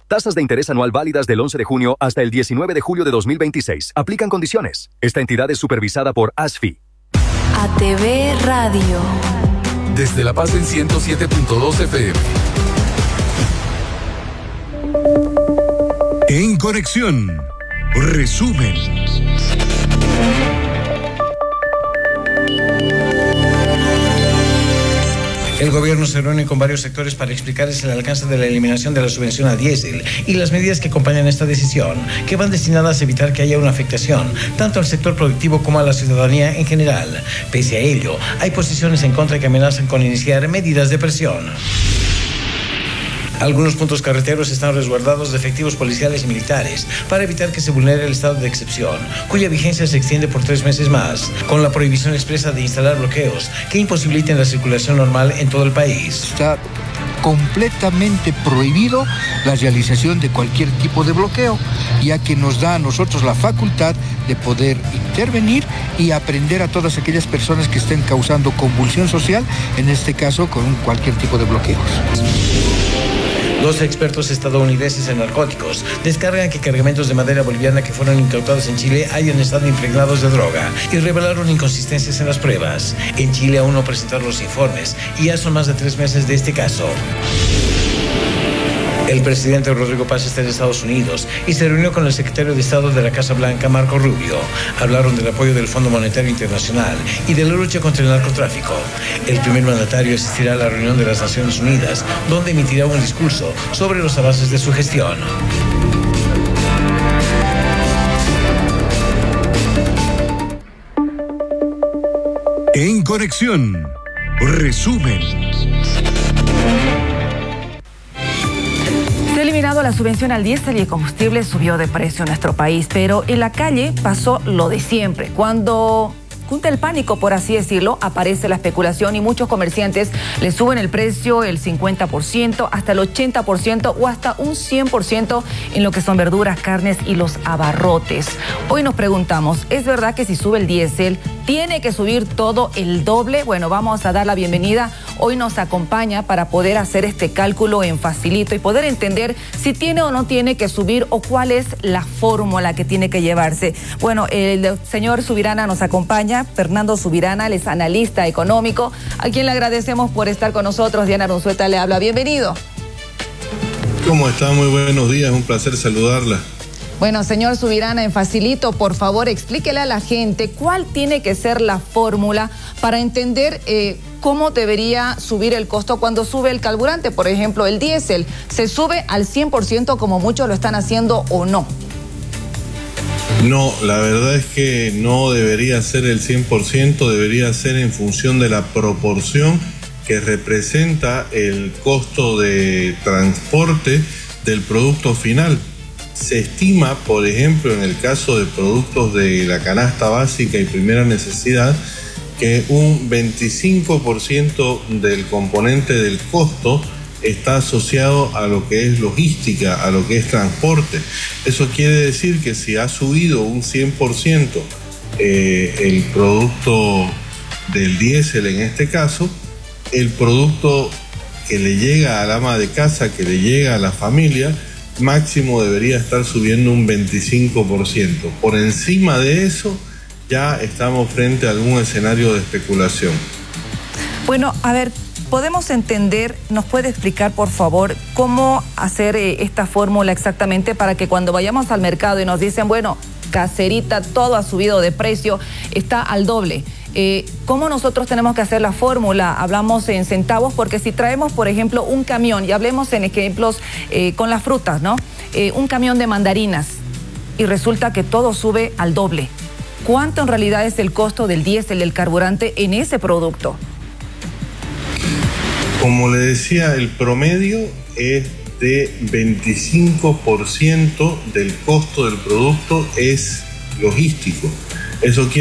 Tasas de interés anual válidas del 11 de junio hasta el 19 de julio de 2026. Aplican condiciones. Esta entidad es supervisada por ASFI. ATV Radio. Desde La Paz en 107.2 FM. En Conexión. Resumen. El gobierno se reúne con varios sectores para explicarles el alcance de la eliminación de la subvención al diésel y las medidas que acompañan esta decisión, que van destinadas a evitar que haya una afectación tanto al sector productivo como a la ciudadanía en general. Pese a ello, hay posiciones en contra que amenazan con iniciar medidas de presión. Algunos puntos carreteros están resguardados de efectivos policiales y militares para evitar que se vulnere el estado de excepción, cuya vigencia se extiende por 3 meses más, con la prohibición expresa de instalar bloqueos que imposibiliten la circulación normal en todo el país. Está completamente prohibido la realización de cualquier tipo de bloqueo, ya que nos da a nosotros la facultad de poder intervenir y aprender a todas aquellas personas que estén causando convulsión social, en este caso con cualquier tipo de bloqueos. Dos expertos estadounidenses en narcóticos descargan que cargamentos de madera boliviana que fueron incautados en Chile hayan estado impregnados de droga y revelaron inconsistencias en las pruebas. En Chile aún no presentaron los informes y ya son más de 3 meses de este caso. El presidente Rodrigo Paz está en Estados Unidos y se reunió con el secretario de Estado de la Casa Blanca, Marco Rubio. Hablaron del apoyo del Fondo Monetario Internacional y de la lucha contra el narcotráfico. El primer mandatario asistirá a la reunión de las Naciones Unidas, donde emitirá un discurso sobre los avances de su gestión. En Conexión. Resumen. Se ha eliminado la subvención al diésel y el combustible subió de precio en nuestro país, pero en la calle pasó lo de siempre. Cuando junta el pánico, por así decirlo, aparece la especulación y muchos comerciantes le suben el precio el 50%, hasta el 80% o hasta un 100% en lo que son verduras, carnes y los abarrotes. Hoy nos preguntamos, ¿es verdad que si sube el diésel tiene que subir todo el doble? Bueno, vamos a dar la bienvenida. Hoy nos acompaña para poder hacer este cálculo en facilito y poder entender si tiene o no tiene que subir o cuál es la fórmula que tiene que llevarse. Bueno, el señor Subirana nos acompaña, Fernando Subirana, él es analista económico, a quien le agradecemos por estar con nosotros. Diana Arunzueta le habla, bienvenido. ¿Cómo está? Muy buenos días, un placer saludarla. Bueno, señor Subirana, en facilito, por favor, explíquele a la gente cuál tiene que ser la fórmula para entender cómo debería subir el costo cuando sube el carburante. Por ejemplo, el diésel, ¿se sube al 100% como muchos lo están haciendo o no? No, la verdad es que no debería ser el 100%, debería ser en función de la proporción que representa el costo de transporte del producto final. Se estima, por ejemplo, en el caso de productos de la canasta básica y primera necesidad, que un 25% del componente del costo está asociado a lo que es logística, a lo que es transporte. Eso quiere decir que si ha subido un 100% el producto del diésel en este caso, el producto que le llega al ama de casa, que le llega a la familia, máximo debería estar subiendo un 25%. Por encima de eso, ya estamos frente a algún escenario de especulación. Bueno, a ver, podemos entender, ¿nos puede explicar, por favor, cómo hacer esta fórmula exactamente para que cuando vayamos al mercado y nos dicen, bueno, caserita, todo ha subido de precio, está al doble? ¿Cómo nosotros tenemos que hacer la fórmula? Hablamos en centavos, porque si traemos, por ejemplo, un camión, y hablemos en ejemplos con las frutas, ¿no? Un camión de mandarinas, y resulta que todo sube al doble. ¿Cuánto en realidad es el costo del diésel, del carburante en ese producto? Como le decía, el promedio es de 25% del costo del producto es logístico. Eso quiere